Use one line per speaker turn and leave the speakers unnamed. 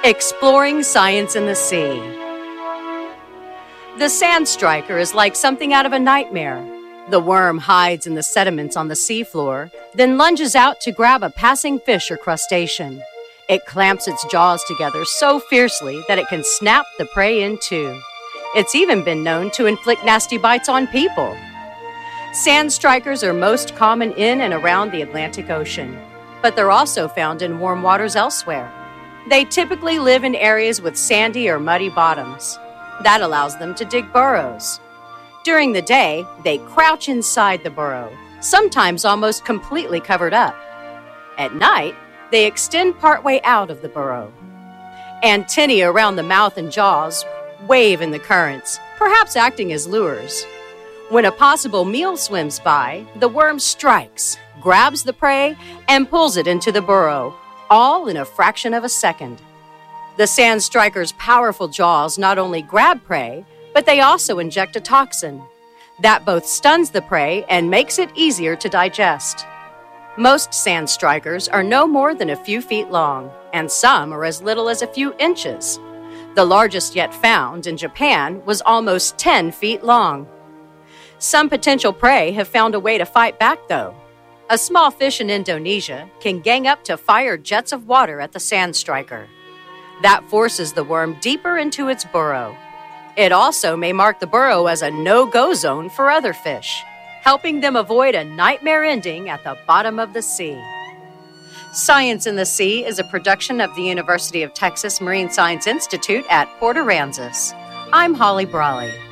Exploring science in the sea. The sand striker is like something out of a nightmare. The worm hides in the sediments on the seafloor, then lunges out to grab a passing fish or crustacean. It clamps its jaws together so fiercely that it can snap the prey in two. It's even been known to inflict nasty bites on people. Sand strikers are most common in and around the Atlantic Ocean, but they're also found in warm waters elsewhere. They typically live in areas with sandy or muddy bottoms. That allows them to dig burrows. During the day, they crouch inside the burrow, sometimes almost completely covered up. At night, they extend partway out of the burrow. Antennae around the mouth and jaws wave in the currents, perhaps acting as lures. When a possible meal swims by, the worm strikes, grabs the prey, and pulls it into the burrow, all in a fraction of a second. The sand striker's powerful jaws not only grab prey, but they also inject a toxin. That both stuns the prey and makes it easier to digest. Most sand strikers are no more than a few feet long, and some are as little as a few inches. The largest yet found in Japan was almost 10 feet long. Some potential prey have found a way to fight back, though. A small fish in Indonesia can gang up to fire jets of water at the sand striker. That forces the worm deeper into its burrow. It also may mark the burrow as a no-go zone for other fish, helping them avoid a nightmare ending at the bottom of the sea. Science in the Sea is a production of the University of Texas Marine Science Institute at Port Aransas. I'm Holly Brawley.